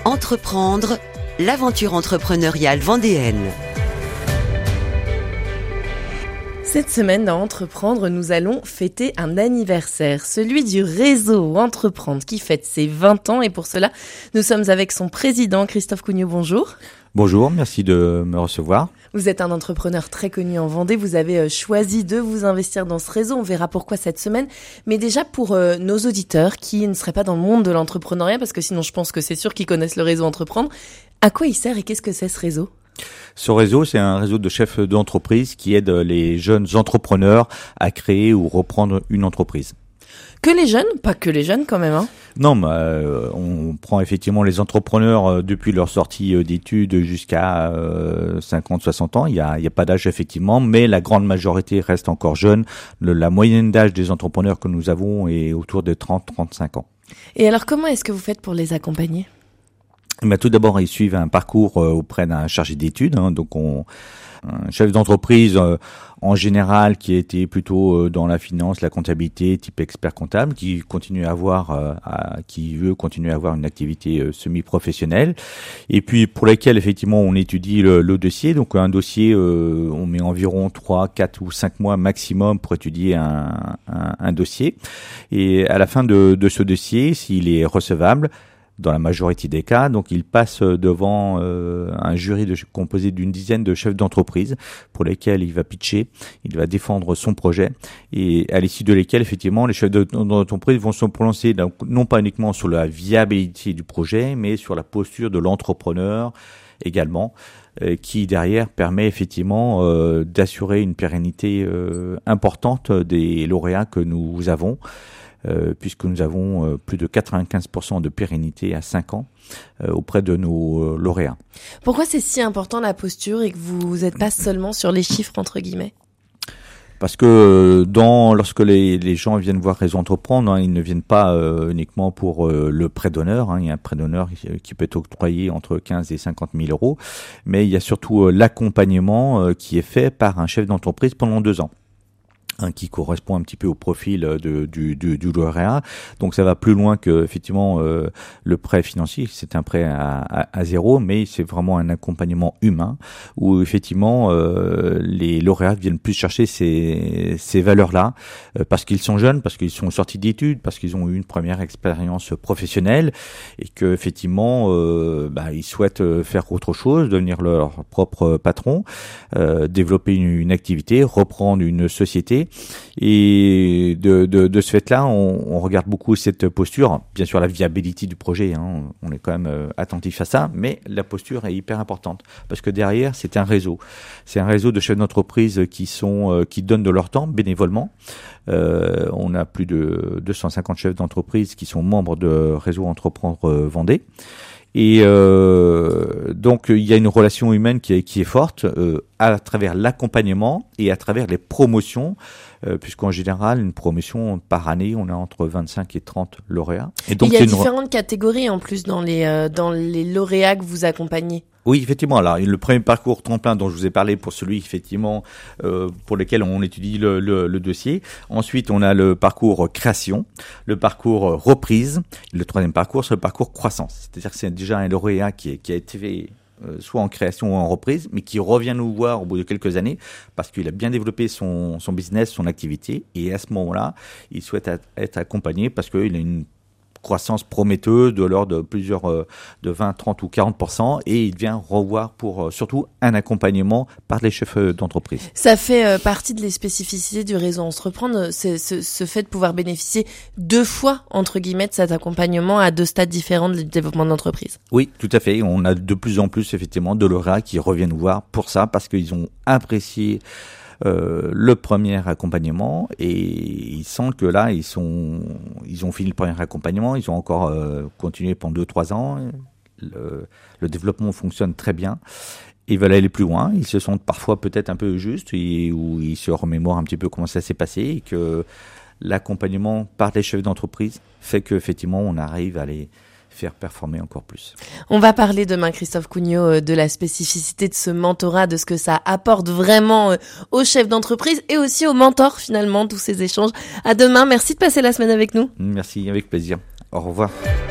Entreprendre, l'aventure entrepreneuriale vendéenne. Cette semaine, dans Entreprendre, nous allons fêter un anniversaire, celui du réseau Entreprendre qui fête ses 20 ans. Et pour cela, nous sommes avec son président, Christophe Cugnot. Bonjour. Bonjour, merci de me recevoir. Vous êtes un entrepreneur très connu en Vendée. Vous avez choisi de vous investir dans ce réseau. On verra pourquoi cette semaine. Mais déjà, pour nos auditeurs qui ne seraient pas dans le monde de l'entrepreneuriat, parce que sinon je pense que c'est sûr qu'ils connaissent le réseau Entreprendre, à quoi il sert et qu'est-ce que c'est ce réseau ? Ce réseau, c'est un réseau de chefs d'entreprise qui aide les jeunes entrepreneurs à créer ou reprendre une entreprise. Que les jeunes ? Pas que les jeunes quand même, hein ? Non, mais on prend effectivement les entrepreneurs depuis leur sortie d'études jusqu'à 50-60 ans. Il y a pas d'âge effectivement, mais la grande majorité reste encore jeune. La moyenne d'âge des entrepreneurs que nous avons est autour de 30-35 ans. Et alors, comment est-ce que vous faites pour les accompagner ? Tout d'abord, ils suivent un parcours auprès d'un chargé d'études. Donc, un chef d'entreprise en général qui était plutôt dans la finance, la comptabilité, type expert comptable, qui continue à avoir, qui veut continuer à avoir une activité semi-professionnelle, et puis pour lesquels effectivement on étudie le dossier. Donc, un dossier, on met environ 3, 4 ou 5 mois maximum pour étudier un dossier. Et à la fin de ce dossier, s'il est recevable, dans la majorité des cas, donc il passe devant un jury composé d'une dizaine de chefs d'entreprise pour lesquels il va pitcher, il va défendre son projet, et à l'issue de lesquels effectivement les chefs d'entreprise vont se prononcer donc, non pas uniquement sur la viabilité du projet, mais sur la posture de l'entrepreneur également, qui derrière permet effectivement d'assurer une pérennité importante des lauréats que nous avons. Puisque nous avons plus de 95% de pérennité à 5 ans auprès de nos lauréats. Pourquoi c'est si important la posture et que vous n'êtes pas seulement sur les chiffres entre guillemets ? Parce que lorsque les gens viennent voir Réseau Entreprendre, ils ne viennent pas uniquement pour le prêt d'honneur. Il y a un prêt d'honneur qui peut être octroyé entre 15 et 50 000 euros, mais il y a surtout l'accompagnement qui est fait par un chef d'entreprise pendant 2 ans. Qui correspond un petit peu au profil du lauréat. Donc ça va plus loin que effectivement le prêt financier, c'est un prêt à zéro, mais c'est vraiment un accompagnement humain où effectivement les lauréats viennent plus chercher ces valeurs-là parce qu'ils sont jeunes, parce qu'ils sont sortis d'études, parce qu'ils ont eu une première expérience professionnelle et que effectivement ils souhaitent faire autre chose, devenir leur propre patron, développer une activité, reprendre une société. Et de ce fait-là, on regarde beaucoup cette posture, bien sûr la viabilité du projet, on est quand même attentif à ça, mais la posture est hyper importante parce que derrière c'est un réseau de chefs d'entreprise qui donnent de leur temps bénévolement. On a plus de 250 chefs d'entreprise qui sont membres de Réseau Entreprendre Vendée. Et donc il y a une relation humaine qui est forte à travers l'accompagnement et à travers les promotions, puisqu'en général une promotion par année on a entre 25 et 30 lauréats. Et donc il y a différentes catégories en plus dans les lauréats que vous accompagnez. Oui, effectivement. Alors, le premier parcours tremplin dont je vous ai parlé pour celui, effectivement, pour lequel on étudie le dossier. Ensuite, on a le parcours création, le parcours reprise. Le troisième parcours, c'est le parcours croissance. C'est-à-dire que c'est déjà un lauréat qui a été fait soit en création ou en reprise, mais qui revient nous voir au bout de quelques années parce qu'il a bien développé son business, son activité. Et à ce moment-là, il souhaite être accompagné parce qu'il a une croissance prometteuse de l'ordre de plusieurs de 20, 30 ou 40%, et il vient revoir pour surtout un accompagnement par les chefs d'entreprise. Ça fait partie de les spécificités du réseau Entreprendre, c'est ce fait de pouvoir bénéficier 2 fois entre guillemets de cet accompagnement à 2 stades différents du développement de l'entreprise. Oui, tout à fait. On a de plus en plus effectivement de lauréats qui reviennent nous voir pour ça parce qu'ils ont apprécié le premier accompagnement et ils sentent que là ils ont fini le premier accompagnement, ils ont encore continué pendant 2-3 ans, le développement fonctionne très bien, ils veulent aller plus loin, ils se sentent parfois peut-être un peu justes ou ils se remémorent un petit peu comment ça s'est passé et que l'accompagnement par les chefs d'entreprise fait qu'effectivement on arrive à les faire performer encore plus. On va parler demain, Christophe Cugnot, de la spécificité de ce mentorat, de ce que ça apporte vraiment aux chefs d'entreprise et aussi aux mentors finalement, tous ces échanges. À demain, merci de passer la semaine avec nous. Merci, avec plaisir. Au revoir.